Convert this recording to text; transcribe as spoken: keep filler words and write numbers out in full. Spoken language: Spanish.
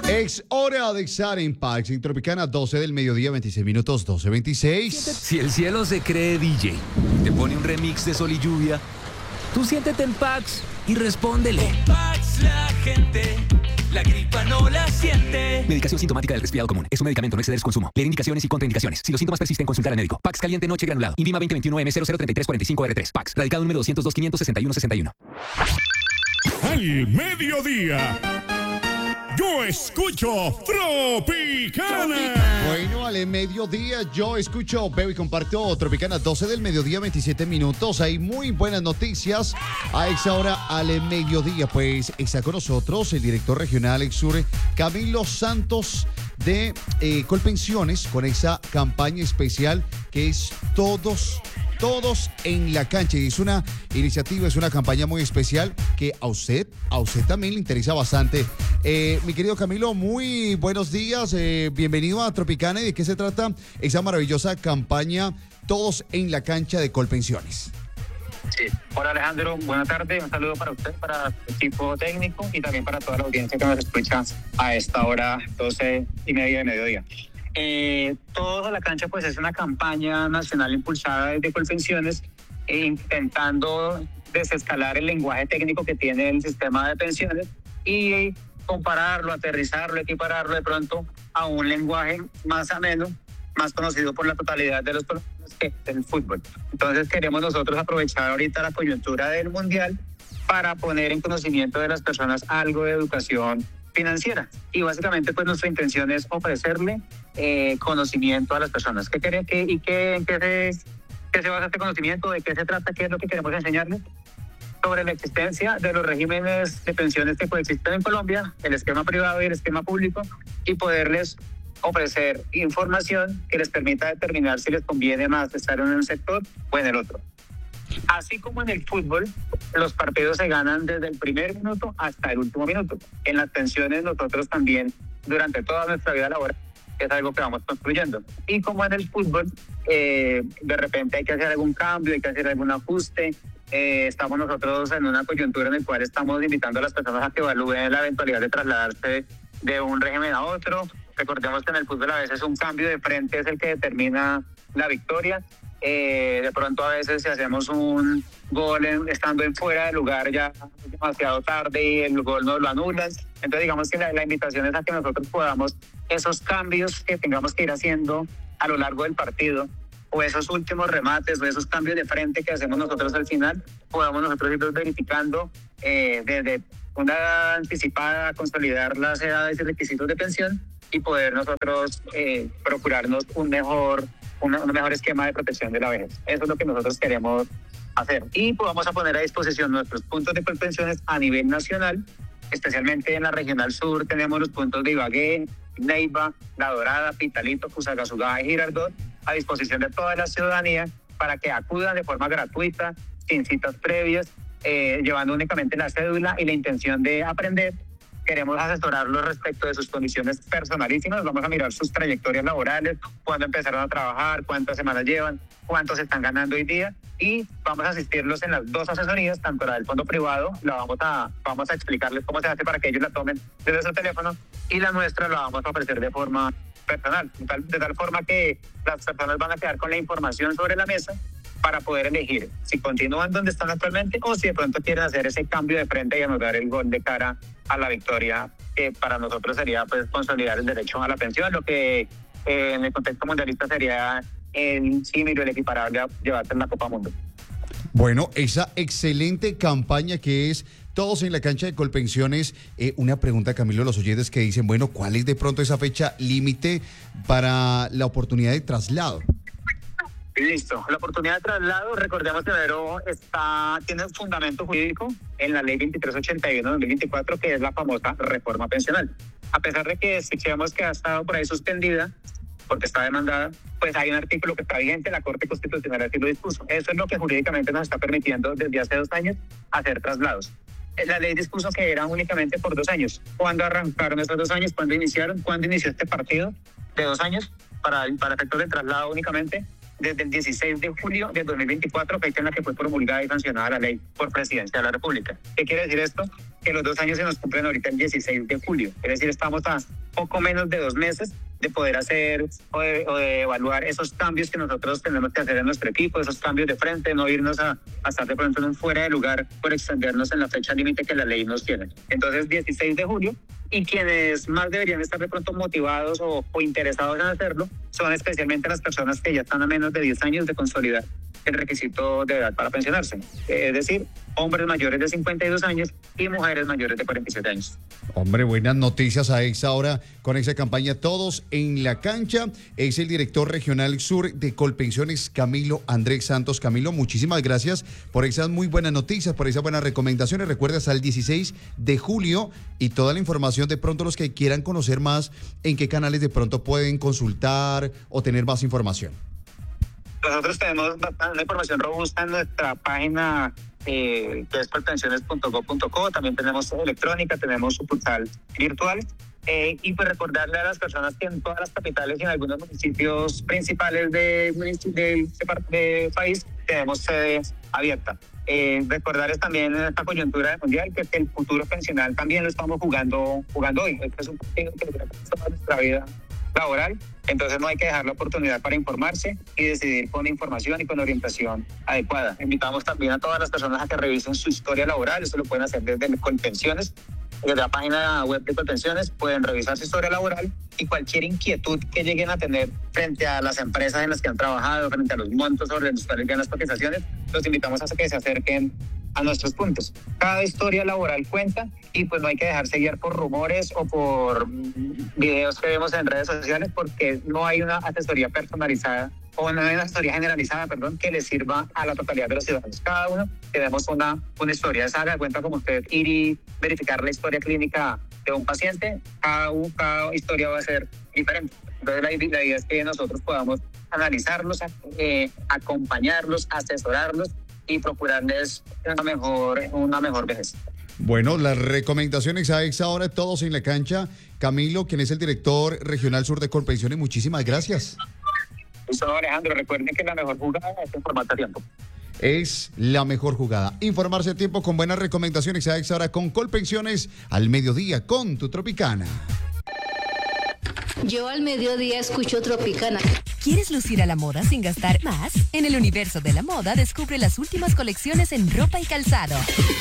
Es hora de estar en Pax en Tropicana, doce del mediodía, veintiséis minutos, doce veintiséis. Si el cielo se cree D J, te pone un remix de sol y lluvia, tú siéntete en Pax y respóndele. Con Pax la gente, la gripa no la siente. Medicación sintomática del resfriado común. Es un medicamento, no exceder su consumo. Leer indicaciones y contraindicaciones. Si los síntomas persisten, consultar al médico. Pax caliente noche granulado. INVIMA veinte veintiuno M cero cero tres tres cuatro cinco R tres. Pax. Radicado número doscientos dos, quinientos sesenta y uno, sesenta y uno. Al mediodía, yo escucho Tropicana. Bueno, al mediodía yo escucho, veo y comparto Tropicana, doce del mediodía, veintisiete minutos. Hay muy buenas noticias a esa hora al mediodía. Pues está con nosotros el director regional Exur, Camilo Santos, de eh, Colpensiones, con esa campaña especial que es Todos Todos en la cancha. Y es una iniciativa, es una campaña muy especial que a usted, a usted también le interesa bastante. Eh, mi querido Camilo, muy buenos días. Eh, bienvenido a Tropicana. ¿Y de qué se trata esa maravillosa campaña Todos en la cancha de Colpensiones? Sí. Hola Alejandro, buenas tardes. Un saludo para usted, para el equipo técnico y también para toda la audiencia que nos escucha a esta hora, doce y media de mediodía. Eh, Todos a la cancha pues es una campaña nacional impulsada desde Colpensiones, eh, intentando desescalar el lenguaje técnico que tiene el sistema de pensiones y compararlo, aterrizarlo, equipararlo de pronto a un lenguaje más ameno, más conocido por la totalidad de los colombianos, que es el fútbol. Entonces queremos nosotros aprovechar ahorita la coyuntura del Mundial para poner en conocimiento de las personas algo de educación financiera. Y básicamente pues nuestra intención es ofrecerle eh, conocimiento a las personas. ¿Qué quiere, qué, ¿Y qué, en qué se, qué se basa este conocimiento? ¿De qué se trata? ¿Qué es lo que queremos enseñarles? Sobre la existencia de los regímenes de pensiones que coexisten en Colombia, el esquema privado y el esquema público, y poderles ofrecer información que les permita determinar si les conviene más estar en un sector o en el otro. Así como en el fútbol, los partidos se ganan desde el primer minuto hasta el último minuto. En las pensiones nosotros también, durante toda nuestra vida laboral, es algo que vamos construyendo. Y como en el fútbol, eh, de repente hay que hacer algún cambio, hay que hacer algún ajuste. Eh, estamos nosotros en una coyuntura en la cual estamos invitando a las personas a que evalúen la eventualidad de trasladarse de un régimen a otro. Recordemos que en el fútbol a veces un cambio de frente es el que determina la victoria. Eh, de pronto a veces si hacemos un gol en, estando en fuera de lugar ya demasiado tarde y el gol nos lo anulan. Entonces digamos que la, la invitación es a que nosotros podamos esos cambios que tengamos que ir haciendo a lo largo del partido, o esos últimos remates o esos cambios de frente que hacemos nosotros al final, podamos nosotros ir verificando eh, desde una edad anticipada, consolidar las edades y requisitos de pensión y poder nosotros eh, procurarnos un mejor, un, un mejor esquema de protección de la vejez. Eso es lo que nosotros queremos hacer. Y pues vamos a poner a disposición nuestros puntos de Colpensiones a nivel nacional, especialmente en la Regional Sur tenemos los puntos de Ibagué, Neiva, La Dorada, Pitalito, Fusagasugá y Girardot a disposición de toda la ciudadanía para que acudan de forma gratuita, sin citas previas, eh, llevando únicamente la cédula y la intención de aprender. Queremos asesorarlos respecto de sus condiciones personalísimas. Vamos a mirar sus trayectorias laborales, cuándo empezaron a trabajar, cuántas semanas llevan, cuántos están ganando hoy día, y vamos a asistirlos en las dos asesorías, tanto la del fondo privado, la vamos a, vamos a explicarles cómo se hace para que ellos la tomen desde su teléfono, y la nuestra la vamos a ofrecer de forma personal, de tal, de tal forma que las personas van a quedar con la información sobre la mesa para poder elegir si continúan donde están actualmente o si de pronto quieren hacer ese cambio de frente y anotar el gol de cara a la victoria, que para nosotros sería pues consolidar el derecho a la pensión, lo que eh, en el contexto mundialista sería el símil o el equiparable a llevarse en la Copa Mundo. Bueno, esa excelente campaña que es Todos en la cancha de Colpensiones. Eh, una pregunta, Camilo, a los oyentes que dicen, bueno, ¿cuál es de pronto esa fecha límite para la oportunidad de traslado? Listo. La oportunidad de traslado, recordemos que Vero está, tiene un fundamento jurídico en la ley veintitrés ochenta y uno de dos mil veinticuatro, que es la famosa reforma pensional. A pesar de que escuchemos que ha estado por ahí suspendida, porque está demandada, pues hay un artículo que está vigente, la Corte Constitucional así lo dispuso. Eso es lo que jurídicamente nos está permitiendo desde hace dos años hacer traslados. La ley dispuso que era únicamente por dos años. ¿Cuándo arrancaron esos dos años? ¿Cuándo iniciaron? ¿Cuándo inició este partido de dos años para, para efectos de traslado únicamente? desde el dieciséis de julio de dos mil veinticuatro, fecha en la que fue promulgada y sancionada la ley por Presidencia de la República. ¿Qué quiere decir esto? Que los dos años se nos cumplen ahorita el dieciséis de julio. Es decir, estamos a poco menos de dos meses de poder hacer o de, o de evaluar esos cambios que nosotros tenemos que hacer en nuestro equipo, esos cambios de frente, no irnos a, a estar de pronto en un fuera de lugar por extendernos en la fecha límite que la ley nos tiene. Entonces, dieciséis de julio, y quienes más deberían estar de pronto motivados o, o interesados en hacerlo son especialmente las personas que ya están a menos de diez años de consolidar el requisito de edad para pensionarse, es decir, hombres mayores de cincuenta y dos años y mujeres mayores de cuarenta y siete años. Hombre, buenas noticias a esa hora con esa campaña Todos en la Cancha. Es el director regional sur de Colpensiones, Camilo Andrés Santos. Camilo, muchísimas gracias por esas muy buenas noticias, por esas buenas recomendaciones. Recuerda, hasta el dieciséis de julio y toda la información, de pronto los que quieran conocer más, ¿en qué canales de pronto pueden consultar o tener más información? Nosotros tenemos una información robusta en nuestra página, eh, que es colpensiones punto gob punto co. También tenemos electrónica, tenemos sucursal virtual. Eh, y pues recordarle a las personas que en todas las capitales y en algunos municipios principales de, de, de país tenemos sede abierta. Eh, recordarles también en esta coyuntura mundial que el futuro pensional también lo estamos jugando, jugando hoy. Este es un partido que toda nuestra vida laboral, entonces no hay que dejar la oportunidad para informarse y decidir con información y con orientación adecuada. Invitamos también a todas las personas a que revisen su historia laboral. Esto lo pueden hacer desde Colpensiones, desde la página web de Colpensiones, pueden revisar su historia laboral y cualquier inquietud que lleguen a tener frente a las empresas en las que han trabajado, frente a los montos sobre los cuales ganan las cotizaciones, los invitamos a que se acerquen a nuestros puntos. Cada historia laboral cuenta y pues no hay que dejarse guiar por rumores o por videos que vemos en redes sociales, porque no hay una asesoría personalizada o no hay una asesoría generalizada, perdón, que le sirva a la totalidad de los ciudadanos. Cada uno tenemos una, una historia. Esa haga de cuenta como usted ir y verificar la historia clínica de un paciente. Cada, cada historia va a ser diferente. Entonces la, la idea es que nosotros podamos analizarlos, eh, acompañarlos, asesorarlos y procurarles una mejor, una mejor vejez. Bueno, las recomendaciones a esa hora, Todos en la Cancha. Camilo, quien es el director regional sur de Colpensiones, muchísimas gracias. Listo, Alejandro, recuerden que la mejor jugada es informarse a tiempo. Es la mejor jugada. Informarse a tiempo con buenas recomendaciones a esa hora con Colpensiones al mediodía con tu Tropicana. Yo al mediodía escucho Tropicana. ¿Quieres lucir a la moda sin gastar más? En el universo de la moda descubre las últimas colecciones en ropa y calzado.